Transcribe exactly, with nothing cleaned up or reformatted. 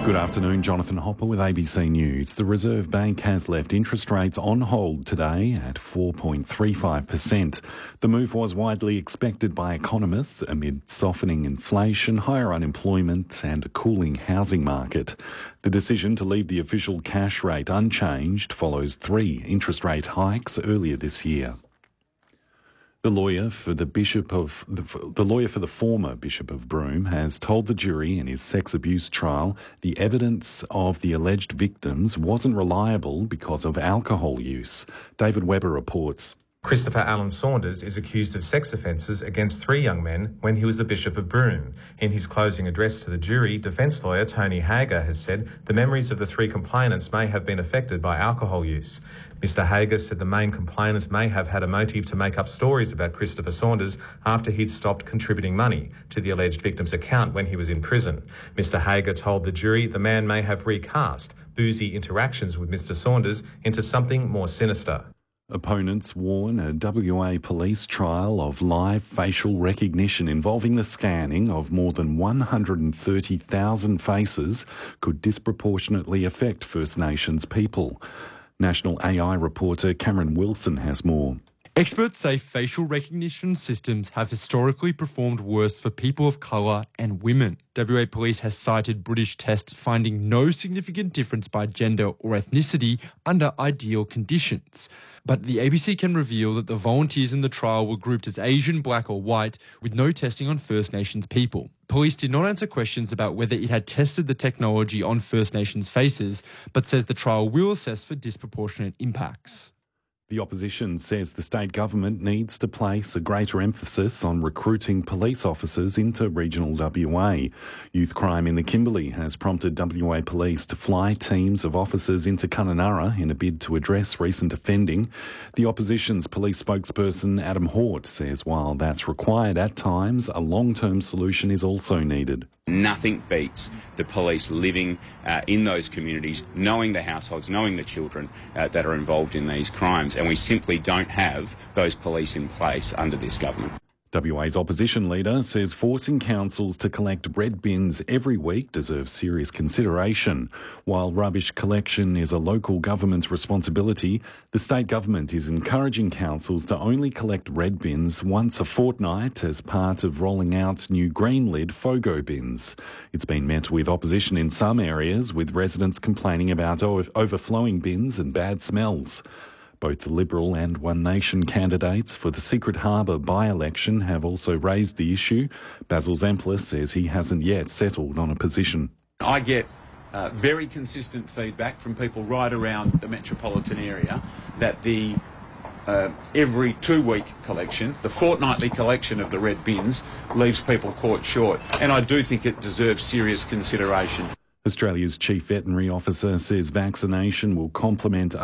Good afternoon, Jonathan Hopper with A B C News. The Reserve Bank has left interest rates on hold today at four point three five percent. The move was widely expected by economists amid softening inflation, higher unemployment and a cooling housing market. The decision to leave the official cash rate unchanged follows three interest rate hikes earlier this year. The lawyer for the bishop of the, the lawyer for the former Bishop of Broome has told the jury in his sex abuse trial the evidence of the alleged victims wasn't reliable because of alcohol use. David Webber reports. Christopher Allen Saunders is accused of sex offences against three young men when he was the Bishop of Broome. In his closing address to the jury, defence lawyer Tony Hager has said the memories of the three complainants may have been affected by alcohol use. Mister Hager said the main complainant may have had a motive to make up stories about Christopher Saunders after he'd stopped contributing money to the alleged victim's account when he was in prison. Mister Hager told the jury the man may have recast boozy interactions with Mister Saunders into something more sinister. Opponents warn a W A police trial of live facial recognition involving the scanning of more than one hundred thirty thousand faces could disproportionately affect First Nations people. National A I reporter Cameron Wilson has more. Experts say facial recognition systems have historically performed worse for people of colour and women. W A Police has cited British tests finding no significant difference by gender or ethnicity under ideal conditions. But the A B C can reveal that the volunteers in the trial were grouped as Asian, black or white, with no testing on First Nations people. Police did not answer questions about whether it had tested the technology on First Nations faces, but says the trial will assess for disproportionate impacts. The opposition says the state government needs to place a greater emphasis on recruiting police officers into regional W A. Youth crime in the Kimberley has prompted W A Police to fly teams of officers into Kununurra in a bid to address recent offending. The opposition's police spokesperson Adam Hort says while that's required at times, a long-term solution is also needed. Nothing beats the police living uh, in those communities, knowing the households, knowing the children uh, that are involved in these crimes, and we simply don't have those police in place under this government. W A's opposition leader says forcing councils to collect red bins every week deserves serious consideration. While rubbish collection is a local government's responsibility, the state government is encouraging councils to only collect red bins once a fortnight as part of rolling out new green lid FOGO bins. It's been met with opposition in some areas, with residents complaining about overflowing bins and bad smells. Both the Liberal and One Nation candidates for the Secret Harbour by-election have also raised the issue. Basil Zemplis says he hasn't yet settled on a position. I get uh, very consistent feedback from people right around the metropolitan area that the uh, every two-week collection, the fortnightly collection of the red bins, leaves people caught short. And I do think it deserves serious consideration. Australia's Chief Veterinary Officer says vaccination will complement